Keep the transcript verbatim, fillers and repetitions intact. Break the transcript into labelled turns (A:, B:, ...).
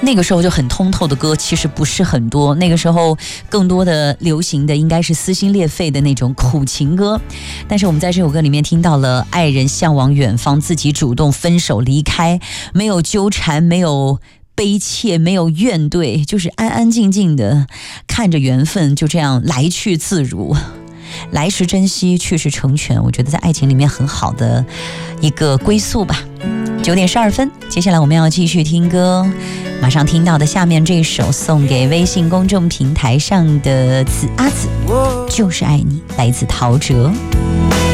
A: 那个时候就很通透的歌其实不是很多，那个时候更多的流行的应该是撕心裂肺的那种苦情歌。但是我们在这首歌里面听到了爱人向往远方，自己主动分手离开，没有纠缠，没有悲切，没有怨怼，就是安安静静的看着缘分就这样来去自如，来时珍惜，去时成全。我觉得在爱情里面很好的一个归宿吧。九点十二分，接下来我们要继续听歌，马上听到的下面这首送给微信公众平台上的子阿紫，就是爱你，来自陶喆。